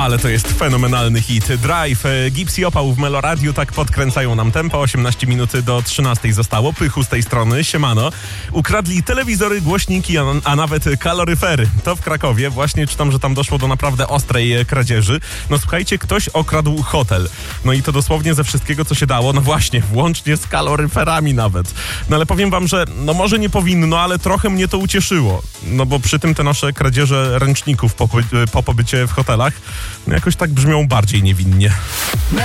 ale to jest fenomenalny hit. Drive, Gips i Opał w Meloradiu tak podkręcają nam tempo. 18 minut do 13 zostało. Pychu z tej strony, siemano. Ukradli telewizory, głośniki, a nawet kaloryfery. To w Krakowie. Właśnie czytam, że tam doszło do naprawdę ostrej kradzieży. No słuchajcie, ktoś okradł hotel. No i to dosłownie ze wszystkiego, co się dało. No właśnie, włącznie z kaloryferami nawet. No ale powiem wam, że no może nie powinno, ale trochę mnie to ucieszyło. No bo przy tym te nasze kradzieże ręczników po pobycie w hotelach jakoś tak brzmią bardziej niewinnie.